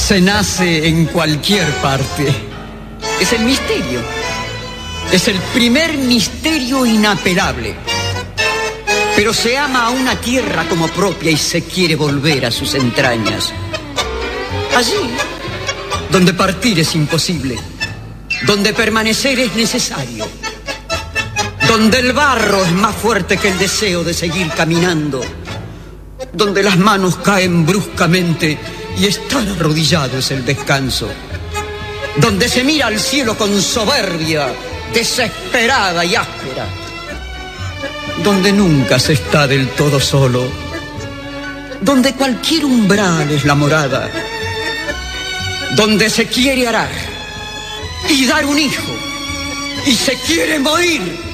Se nace en cualquier parte. Es el misterio. Es el primer misterio inapelable. Pero se ama a una tierra como propia y se quiere volver a sus entrañas. Allí, donde partir es imposible, donde permanecer es necesario, donde el barro es más fuerte que el deseo de seguir caminando, donde las manos caen bruscamente y estar arrodillado es el descanso, donde se mira al cielo con soberbia, desesperada y áspera, donde nunca se está del todo solo, donde cualquier umbral es la morada, donde se quiere arar y dar un hijo y se quiere morir